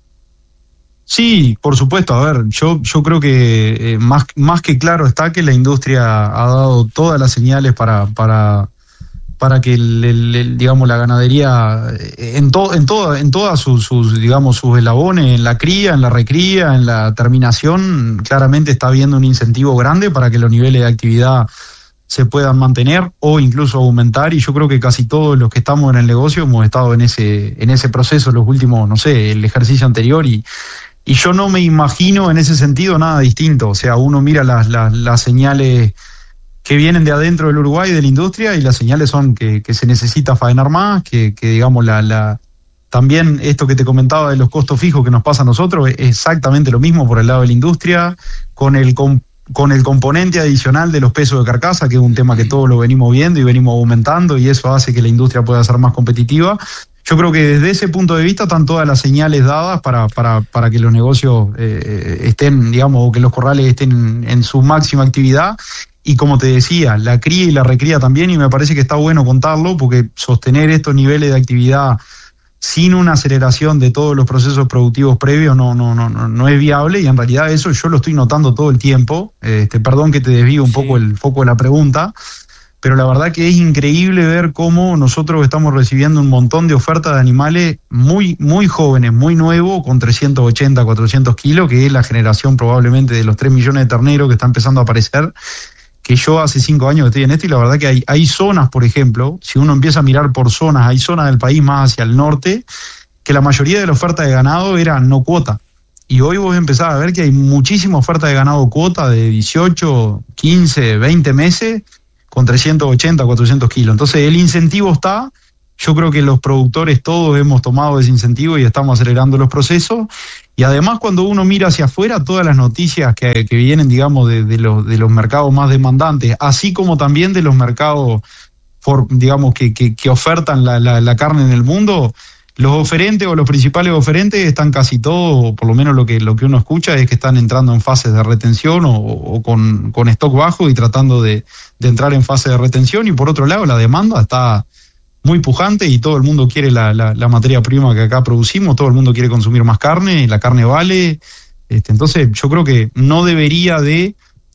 Sí, por supuesto. A ver, yo yo creo que eh, más más que claro está que la industria ha dado todas las señales para para para que el, el, el, digamos la ganadería en todo en todo en todas sus, sus digamos sus eslabones, en la cría, en la recría, en la terminación, claramente está habiendo un incentivo grande para que los niveles de actividad se puedan mantener o incluso aumentar, y yo creo que casi todos los que estamos en el negocio hemos estado en ese en ese proceso los últimos, no sé, el ejercicio anterior, y Y yo no me imagino en ese sentido nada distinto. O sea, uno mira las, las, las señales que vienen de adentro del Uruguay, de la industria, y las señales son que, que se necesita faenar más, que, que digamos la, la, También esto que te comentaba de los costos fijos que nos pasa a nosotros es exactamente lo mismo por el lado de la industria, con el con, con el componente adicional de los pesos de carcasa, que es un tema que todos lo venimos viendo y venimos aumentando, y eso hace que la industria pueda ser más competitiva. Yo creo que desde ese punto de vista están todas las señales dadas para, para, para que los negocios eh, estén, digamos, o que los corrales estén en, en su máxima actividad. Y como te decía, la cría y la recría también, y me parece que está bueno contarlo, porque sostener estos niveles de actividad sin una aceleración de todos los procesos productivos previos no, no, no, no, no es viable, y en realidad eso yo lo estoy notando todo el tiempo. Este, perdón que te desvío un sí. poco el foco de la pregunta, pero la verdad que es increíble ver cómo nosotros estamos recibiendo un montón de ofertas de animales muy, muy jóvenes, muy nuevos, con trescientos ochenta, cuatrocientos kilos, que es la generación probablemente de los tres millones de terneros que está empezando a aparecer, que yo hace cinco años que estoy en esto, y la verdad que hay, hay zonas, por ejemplo, si uno empieza a mirar por zonas, hay zonas del país más hacia el norte, que la mayoría de la oferta de ganado era no cuota. Y hoy vos empezás a ver que hay muchísima oferta de ganado cuota de dieciocho, quince, veinte meses, con trescientos ochenta, cuatrocientos kilos. Entonces el incentivo está, yo creo que los productores todos hemos tomado ese incentivo y estamos acelerando los procesos. Y además, cuando uno mira hacia afuera, todas las noticias que, que vienen, digamos, de, de, los, de los mercados más demandantes, así como también de los mercados, for, digamos, que, que, que ofertan la, la, la carne en el mundo, los oferentes o los principales oferentes están casi todos, por lo menos lo que, lo que uno escucha es que están entrando en fases de retención o, o con, con stock bajo y tratando de, de entrar en fase de retención. Y por otro lado, la demanda está muy pujante y todo el mundo quiere la, la, la materia prima que acá producimos, todo el mundo quiere consumir más carne, la carne vale. Este, entonces yo creo que no debería de,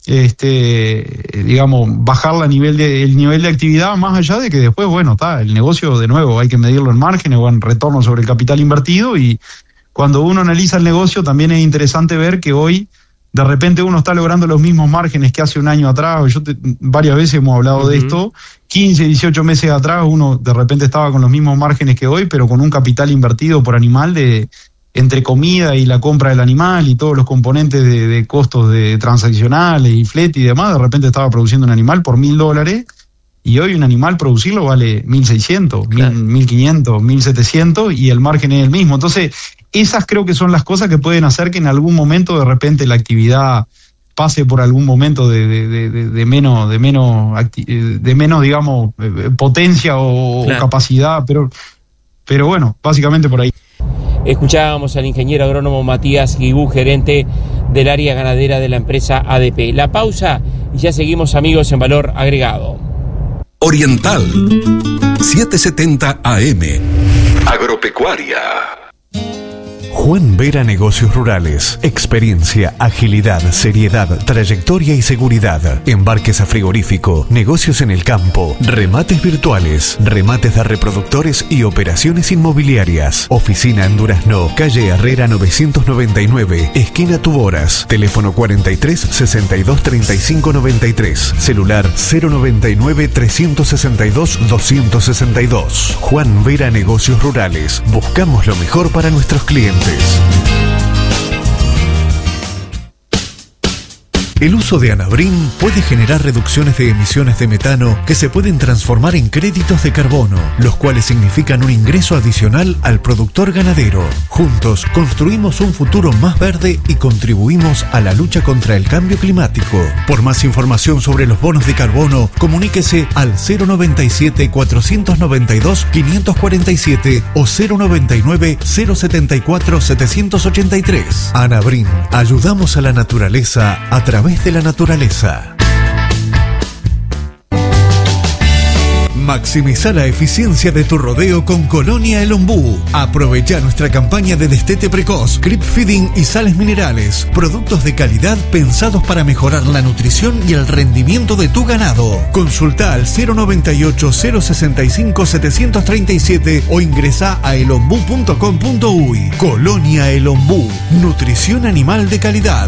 este, digamos, bajar la nivel de, el nivel de actividad, más allá de que después, bueno, está el negocio, de nuevo, hay que medirlo en márgenes o en retorno sobre el capital invertido, y cuando uno analiza el negocio también es interesante ver que hoy de repente uno está logrando los mismos márgenes que hace un año atrás. Yo te, varias veces hemos hablado uh-huh. de esto, quince, dieciocho meses atrás uno de repente estaba con los mismos márgenes que hoy, pero con un capital invertido por animal de entre comida y la compra del animal y todos los componentes de, de costos de transaccionales y flete y demás. De repente estaba produciendo un animal por mil dólares, y hoy un animal producirlo vale mil seiscientos, claro. mil quinientos, mil setecientos, y el margen es el mismo. Entonces esas creo que son las cosas que pueden hacer que en algún momento de repente la actividad pase por algún momento de, de, de, de menos, de menos, de menos, digamos, potencia o, claro. o capacidad, pero, pero bueno, básicamente por ahí. Escuchábamos al ingeniero agrónomo Matías Guibú, gerente del área ganadera de la empresa A D P. La pausa y ya seguimos, amigos, en Valor Agregado. Oriental setecientos setenta A M. Agropecuaria. Juan Vera Negocios Rurales. Experiencia, agilidad, seriedad, trayectoria y seguridad. Embarques a frigorífico, negocios en el campo, remates virtuales, remates de reproductores y operaciones inmobiliarias. Oficina en Durazno, calle Herrera novecientos noventa y nueve, esquina Tuboras. Teléfono cuarenta y tres, sesenta y dos, treinta y cinco, noventa y tres. Celular cero noventa y nueve, trescientos sesenta y dos, doscientos sesenta y dos. Juan Vera Negocios Rurales. Buscamos lo mejor para nuestros clientes. El uso de Anabrin puede generar reducciones de emisiones de metano que se pueden transformar en créditos de carbono, los cuales significan un ingreso adicional al productor ganadero. Juntos construimos un futuro más verde y contribuimos a la lucha contra el cambio climático. Por más información sobre los bonos de carbono, comuníquese al cero noventa y siete, cuatrocientos noventa y dos, quinientos cuarenta y siete o cero noventa y nueve, cero setenta y cuatro, setecientos ochenta y tres. Anabrin, ayudamos a la naturaleza a través de la naturaleza. Maximiza la eficiencia de tu rodeo con Colonia El Ombú. Aprovecha nuestra campaña de destete precoz, creep feeding y sales minerales. Productos de calidad pensados para mejorar la nutrición y el rendimiento de tu ganado. Consulta al cero noventa y ocho, cero sesenta y cinco, setecientos treinta y siete o ingresa a elombú punto com punto uy. Colonia El Ombú. Nutrición animal de calidad.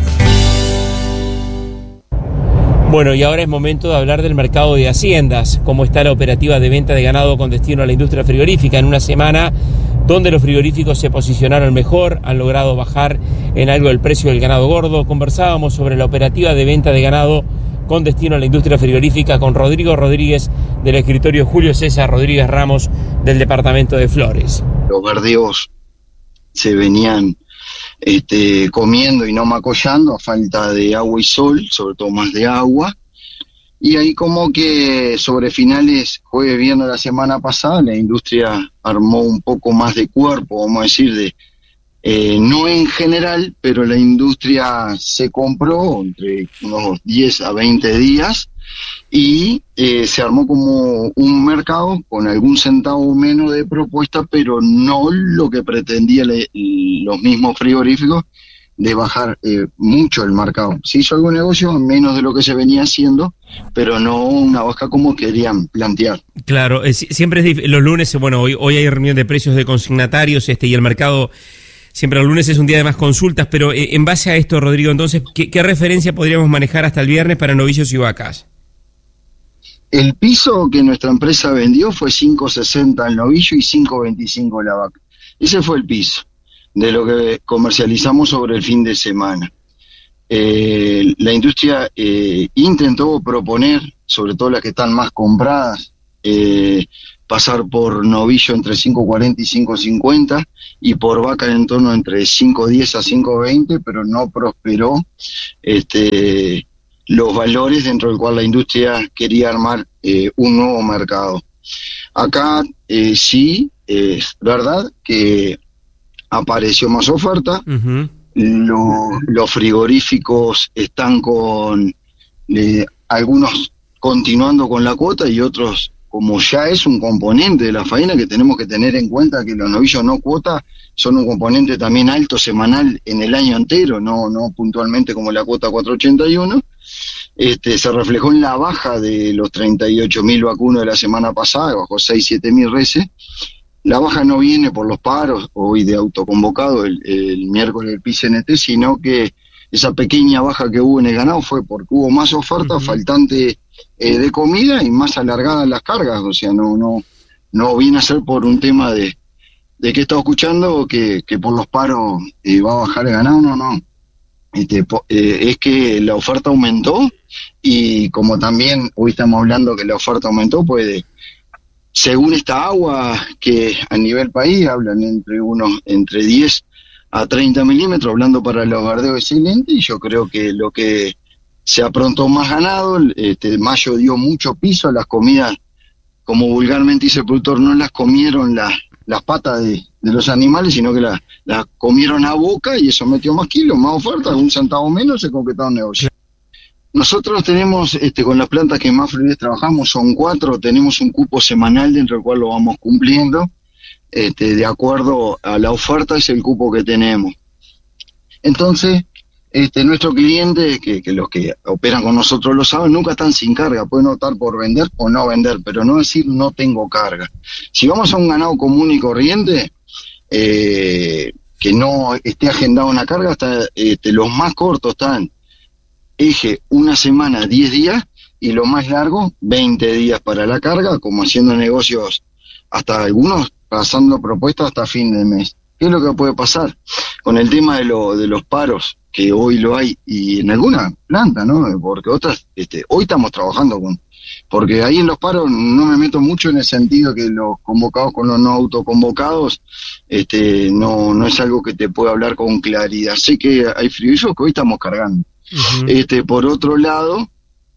Bueno, y ahora es momento de hablar del mercado de haciendas, cómo está la operativa de venta de ganado con destino a la industria frigorífica en una semana donde los frigoríficos se posicionaron mejor, han logrado bajar en algo el precio del ganado gordo. Conversábamos sobre la operativa de venta de ganado con destino a la industria frigorífica, con Rodrigo Rodríguez del escritorio Julio César Rodríguez Ramos del departamento de Flores. Los verdeos se venían este, comiendo y no macollando a falta de agua y sol, sobre todo más de agua. Y ahí como que sobre finales, jueves, viernes de la semana pasada, la industria armó un poco más de cuerpo, vamos a decir, de eh, no en general, pero la industria se compró entre unos diez a veinte días y eh, se armó como un mercado con algún centavo menos de propuesta, pero no lo que pretendía le, los mismos frigoríficos, de bajar eh, mucho el mercado. Se hizo algún negocio menos de lo que se venía haciendo, pero no una baja como querían plantear. Claro, es, siempre es dif- los lunes, bueno, hoy, hoy hay reunión de precios de consignatarios este y el mercado, siempre los lunes es un día de más consultas, pero eh, en base a esto, Rodrigo, entonces, ¿qué, qué referencia podríamos manejar hasta el viernes para novillos y vacas? El piso que nuestra empresa vendió fue cinco sesenta el novillo y cinco veinticinco la vaca. Ese fue el piso de lo que comercializamos sobre el fin de semana. Eh, la industria eh, intentó proponer, sobre todo las que están más compradas, eh, pasar por novillo entre cinco cuarenta y cinco cincuenta y por vaca en torno entre cinco diez a cinco veinte, pero no prosperó este, los valores dentro del cual la industria quería armar eh, un nuevo mercado. Acá eh, sí, es eh, verdad que apareció más oferta, uh-huh. Lo, los frigoríficos están con eh, algunos continuando con la cuota y otros, como ya es un componente de la faena que tenemos que tener en cuenta, que los novillos no cuota son un componente también alto semanal en el año entero, no, no puntualmente como la cuota cuatrocientos ochenta y uno. Este, se reflejó en la baja de los treinta y ocho mil vacunos de la semana pasada, bajó seis a siete mil reses. La baja no viene por los paros hoy de autoconvocado el, el miércoles del P I C N T, sino que esa pequeña baja que hubo en el ganado fue porque hubo más oferta, uh-huh. faltante eh, de comida y más alargadas las cargas. O sea, no no no viene a ser por un tema de, de que he estado escuchando que, que por los paros eh, va a bajar el ganado, no, no. Este, po, eh, es que la oferta aumentó y como también hoy estamos hablando que la oferta aumentó, puede... Según esta agua, que a nivel país hablan entre unos entre diez a treinta milímetros, hablando para los verdeos excelentes, y yo creo que lo que se aprontó más ganado, este, mayo dio mucho piso a las comidas, como vulgarmente dice el productor, no las comieron las, las patas de, de los animales, sino que las, las comieron a boca y eso metió más kilos, más oferta, un centavo menos, se concretaba un negocio. Nosotros tenemos, este, con las plantas que más fluidez trabajamos, son cuatro, tenemos un cupo semanal dentro del cual lo vamos cumpliendo, este, de acuerdo a la oferta es el cupo que tenemos. Entonces, este, nuestro cliente, que, que los que operan con nosotros lo saben, nunca están sin carga, pueden optar por vender o no vender, pero no decir no tengo carga. Si vamos a un ganado común y corriente, eh, que no esté agendado una carga, hasta este, los más cortos están eje una semana, diez días, y lo más largo, veinte días para la carga, como haciendo negocios hasta algunos, pasando propuestas hasta fin de mes. ¿Qué es lo que puede pasar? Con el tema de, lo, de los paros, que hoy lo hay, y en alguna planta, ¿no? Porque otras, este, hoy estamos trabajando con, porque ahí en los paros no me meto mucho en el sentido que los convocados con los no autoconvocados, este, no, no es algo que te pueda hablar con claridad. Sé que hay frigoríficos que hoy estamos cargando. Uh-huh. Este, por otro lado,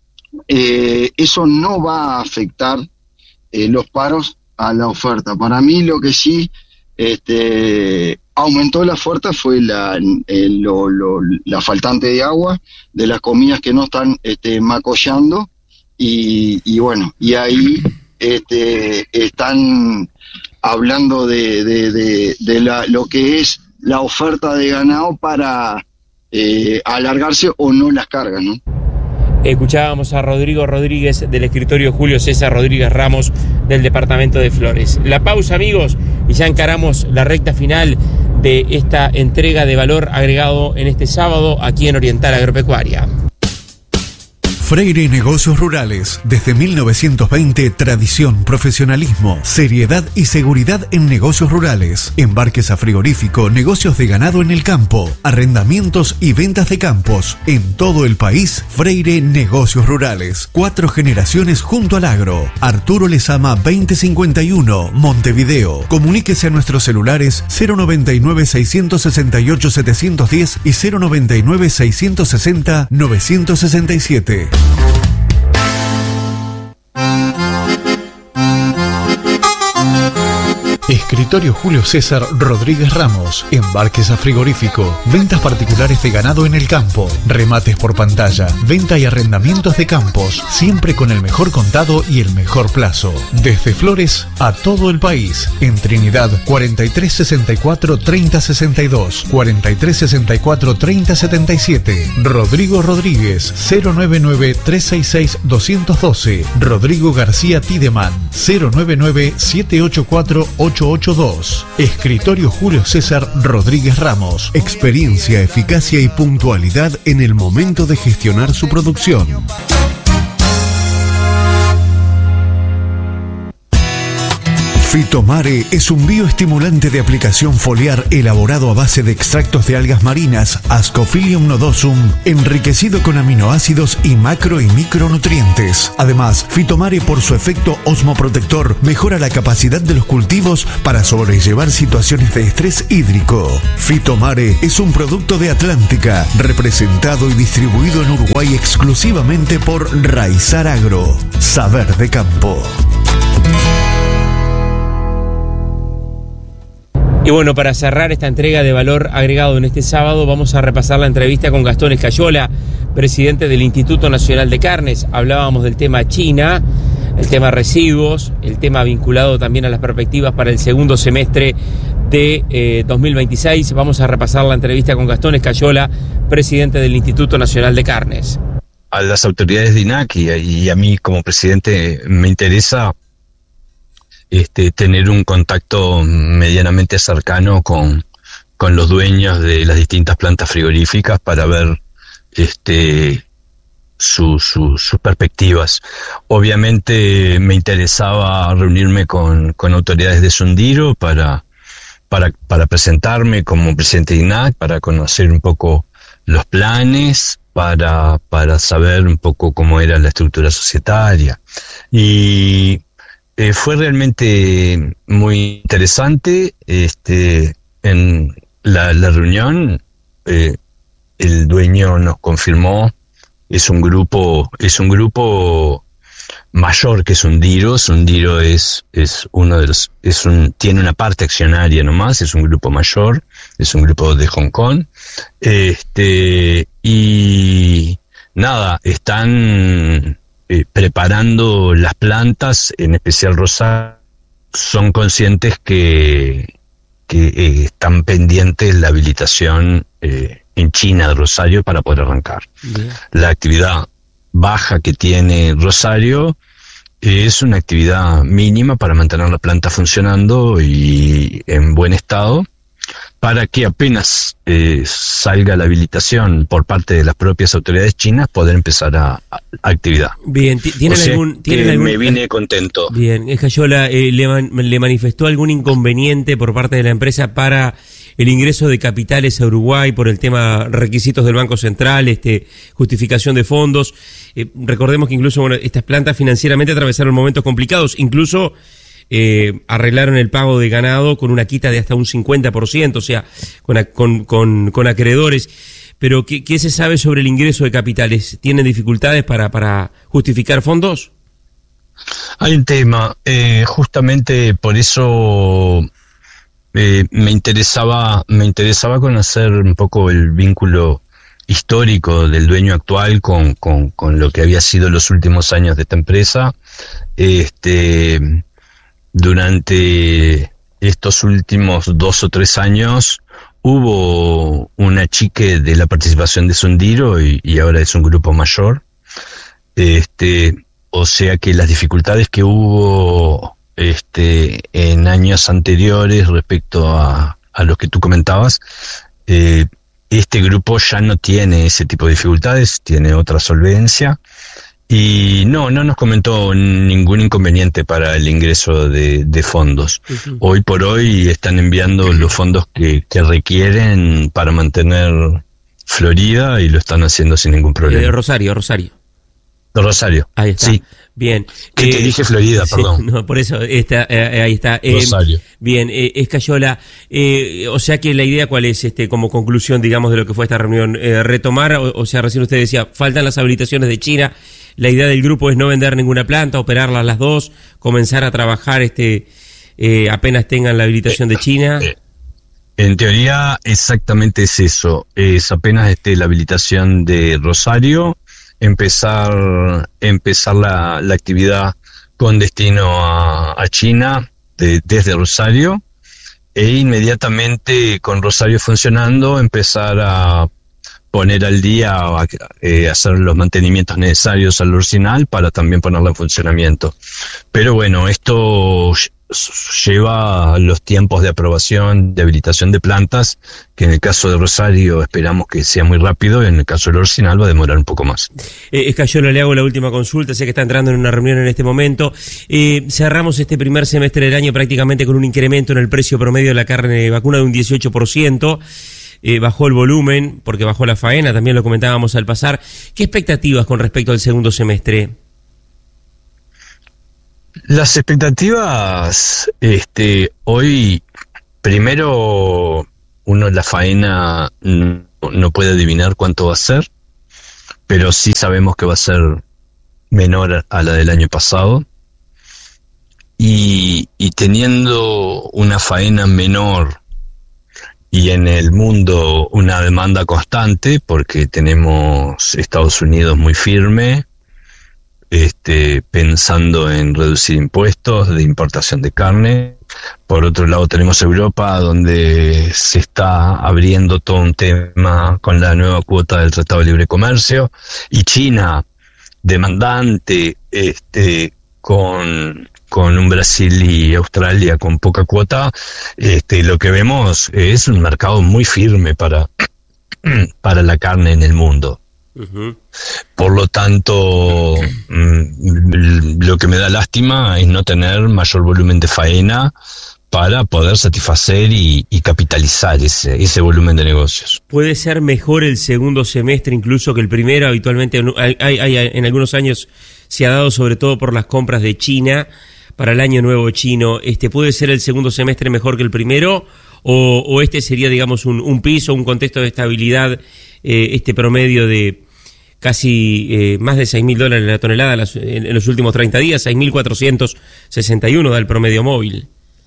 eh, eso no va a afectar eh, los paros a la oferta. Para mí lo que sí este, aumentó la oferta fue la, eh, lo, lo, la faltante de agua, de las comidas que no están este, macollando y, y bueno, y ahí este, están hablando de, de, de, de la, lo que es la oferta de ganado para Eh, alargarse o no las cargas, ¿no? Escuchábamos a Rodrigo Rodríguez del escritorio Julio César Rodríguez Ramos del departamento de Flores. La pausa, amigos, y ya encaramos la recta final de esta entrega de valor agregado en este sábado aquí en Oriental Agropecuaria. Freire Negocios Rurales. Desde mil novecientos veinte, tradición, profesionalismo, seriedad y seguridad en negocios rurales. Embarques a frigorífico, negocios de ganado en el campo, arrendamientos y ventas de campos. En todo el país, Freire Negocios Rurales. Cuatro generaciones junto al agro. Arturo Lezama veinte cincuenta y uno, Montevideo. Comuníquese a nuestros celulares cero noventa y nueve, seiscientos sesenta y ocho, setecientos diez y cero noventa y nueve, seiscientos sesenta, novecientos sesenta y siete. Escritorio Julio César Rodríguez Ramos. Embarques a frigorífico. Ventas particulares de ganado en el campo. Remates por pantalla. Venta y arrendamientos de campos. Siempre con el mejor contado y el mejor plazo. Desde Flores a todo el país. En Trinidad cuarenta y tres sesenta y cuatro, treinta sesenta y dos. cuarenta y tres sesenta y cuatro, treinta setenta y siete. Rodrigo Rodríguez cero noventa y nueve, trescientos sesenta y seis, doscientos doce. Rodrigo García Tideman cero noventa y nueve, setecientos ochenta y cuatro, ocho ocho dos. Escritorio Julio César Rodríguez Ramos. Experiencia, eficacia y puntualidad en el momento de gestionar su producción. Fitomare es un bioestimulante de aplicación foliar elaborado a base de extractos de algas marinas, Ascophylium nodosum, enriquecido con aminoácidos y macro y micronutrientes. Además, Fitomare, por su efecto osmoprotector, mejora la capacidad de los cultivos para sobrellevar situaciones de estrés hídrico. Fitomare es un producto de Atlántica, representado y distribuido en Uruguay exclusivamente por Raizar Agro. Saber de campo. Y bueno, para cerrar esta entrega de valor agregado en este sábado, vamos a repasar la entrevista con Gastón Escayola, presidente del Instituto Nacional de Carnes. Hablábamos del tema China, el tema residuos, el tema vinculado también a las perspectivas para el segundo semestre de eh, dos mil veintiséis. Vamos a repasar la entrevista con Gastón Escayola, presidente del Instituto Nacional de Carnes. A las autoridades de I N A C y a, y a mí como presidente me interesa Este, tener un contacto medianamente cercano con, con los dueños de las distintas plantas frigoríficas para ver este, su, su, sus perspectivas. Obviamente me interesaba reunirme con, con autoridades de Sundiro para, para, para presentarme como presidente de I N A C, para conocer un poco los planes, para, para saber un poco cómo era la estructura societaria. Y Eh, fue realmente muy interesante. Este, en la, la reunión, eh, el dueño nos confirmó, es un grupo, es un grupo mayor que Sundiro. Sundiro es, es uno de los, es un, tiene una parte accionaria nomás, es un grupo mayor, es un grupo de Hong Kong. Este, y nada, están Eh, preparando las plantas, en especial Rosario. Son conscientes que, que eh, están pendientes la habilitación eh, en China de Rosario para poder arrancar. Bien. La actividad baja que tiene Rosario es una actividad mínima para mantener la planta funcionando y en buen estado, para que apenas eh, salga la habilitación por parte de las propias autoridades chinas poder empezar a, a actividad. Bien, ¿tienen o sea, algún, ¿tienen que algún, me vine contento. Bien, Escayola, eh, le, man, le manifestó algún inconveniente por parte de la empresa para el ingreso de capitales a Uruguay por el tema requisitos del Banco Central, este, justificación de fondos. Eh, recordemos que incluso bueno, estas plantas financieramente atravesaron momentos complicados, incluso Eh, arreglaron el pago de ganado con una quita de hasta un cincuenta por ciento, o sea, con, con, con, con acreedores. Pero, ¿qué, ¿qué se sabe sobre el ingreso de capitales? ¿Tienen dificultades para, para justificar fondos? Hay un tema, eh, justamente por eso eh, me interesaba, me interesaba conocer un poco el vínculo histórico del dueño actual con, con, con lo que había sido los últimos años de esta empresa. Este, durante estos últimos dos o tres años hubo un achique de la participación de Sundiro y, y ahora es un grupo mayor. Este, o sea que las dificultades que hubo este, en años anteriores respecto a, a los que tú comentabas, eh, este grupo ya no tiene ese tipo de dificultades, tiene otra solvencia. Y no, no nos comentó ningún inconveniente para el ingreso de, de fondos. Uh-huh. Hoy por hoy están enviando los fondos que, que requieren para mantener Florida y lo están haciendo sin ningún problema. Eh, Rosario, Rosario. Rosario. Ahí está. Sí. Bien. Que eh, te dije Florida, sí, perdón. No, por eso está, eh, ahí está. Eh, Rosario. Bien, eh, Escayola, eh, o sea que la idea cuál es, este, como conclusión, digamos, de lo que fue esta reunión, eh, retomar, o, o sea, recién usted decía, faltan las habilitaciones de China. La idea del grupo es no vender ninguna planta, operarlas las dos, comenzar a trabajar este eh, apenas tengan la habilitación de China. En teoría, exactamente es eso. Es apenas esté la habilitación de Rosario, empezar empezar la, la actividad con destino a, a China de, desde Rosario, e inmediatamente con Rosario funcionando empezar a poner al día, eh, hacer los mantenimientos necesarios al arsenal para también ponerlo en funcionamiento. Pero bueno, esto lleva los tiempos de aprobación, de habilitación de plantas, que en el caso de Rosario esperamos que sea muy rápido, y en el caso del arsenal va a demorar un poco más. Eh, Escayola, le hago la última consulta, sé que está entrando en una reunión en este momento. Eh, cerramos este primer semestre del año prácticamente con un incremento en el precio promedio de la carne vacuna de un dieciocho por ciento. Eh, bajó el volumen, porque bajó la faena, también lo comentábamos al pasar. ¿Qué expectativas con respecto al segundo semestre? Las expectativas, este, hoy, primero, uno la faena no, no puede adivinar cuánto va a ser, pero sí sabemos que va a ser menor a la del año pasado. Y, y teniendo una faena menor y en el mundo una demanda constante, porque tenemos Estados Unidos muy firme, este, pensando en reducir impuestos de importación de carne. Por otro lado tenemos Europa, donde se está abriendo todo un tema con la nueva cuota del Tratado de Libre Comercio, y China, demandante, este, con... con un Brasil y Australia con poca cuota. Este, lo que vemos es un mercado muy firme para, para la carne en el mundo. Uh-huh. Por lo tanto, mmm, lo que me da lástima es no tener mayor volumen de faena para poder satisfacer y, y capitalizar ese, ese volumen de negocios. ¿Puede ser mejor el segundo semestre incluso que el primero? Habitualmente hay, hay, hay, en algunos años se ha dado, sobre todo por las compras de China para el año nuevo chino. Este, ¿puede ser el segundo semestre mejor que el primero? ¿O, o este sería, digamos, un, un piso, un contexto de estabilidad, eh, este promedio de casi eh, más de seis mil dólares la tonelada las, en, en los últimos treinta días, seis mil cuatrocientos sesenta y uno da el promedio móvil?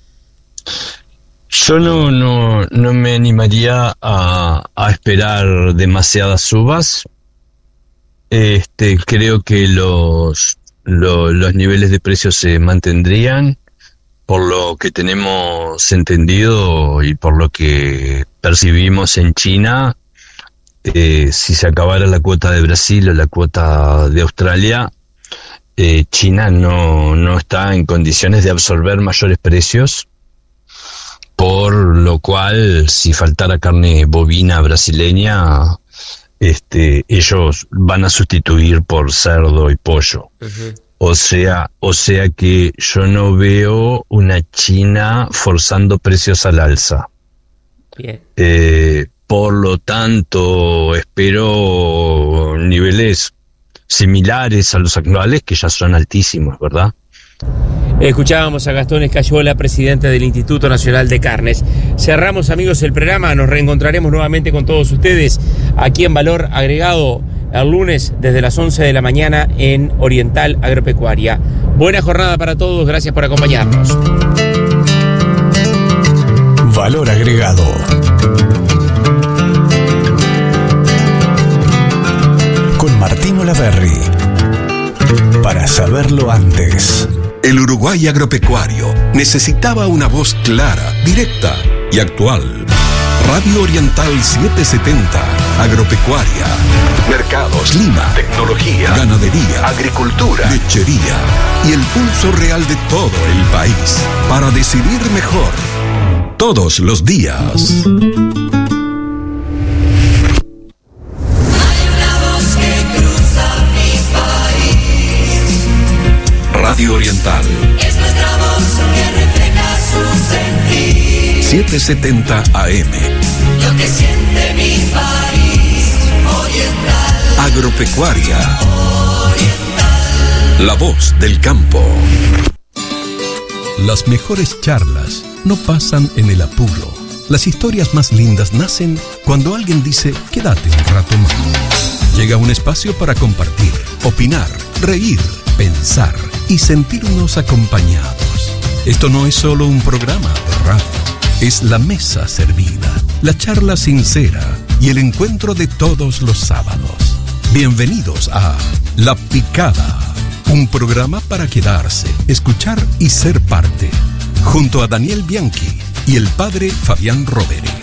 Yo no, no, no me animaría a, a esperar demasiadas subas. Este, creo que los Lo, los niveles de precios se mantendrían, por lo que tenemos entendido y por lo que percibimos en China. Eh, si se acabara la cuota de Brasil o la cuota de Australia, eh, China no, no está en condiciones de absorber mayores precios, por lo cual si faltara carne bovina brasileña, Este, ellos van a sustituir por cerdo y pollo. Uh-huh. O sea, o sea que yo no veo una China forzando precios al alza. Bien. Eh, por lo tanto, espero niveles similares a los actuales, que ya son altísimos, ¿verdad? Escuchábamos a Gastón Escayola, presidente del Instituto Nacional de Carnes. Cerramos, amigos, el programa. Nos reencontraremos nuevamente con todos ustedes aquí en Valor Agregado el lunes desde las once de la mañana en Oriental Agropecuaria. Buena jornada para todos. Gracias por acompañarnos. Valor Agregado. Con Martín Olaverri. Para saberlo antes. El Uruguay agropecuario necesitaba una voz clara, directa y actual. Radio Oriental setecientos setenta, agropecuaria, mercados, clima, tecnología, ganadería, agricultura, lechería y el pulso real de todo el país para decidir mejor todos los días. setecientos setenta A M. Lo que siente mi país oriental. Agropecuaria. Oriental. La voz del campo. Las mejores charlas no pasan en el apuro. Las historias más lindas nacen cuando alguien dice, quédate un rato más. Llega un espacio para compartir, opinar, reír, pensar y sentirnos acompañados. Esto no es solo un programa de radio, es la mesa servida, la charla sincera y el encuentro de todos los sábados. Bienvenidos a La Picada, un programa para quedarse, escuchar y ser parte, junto a Daniel Bianchi y el padre Fabián Rovere.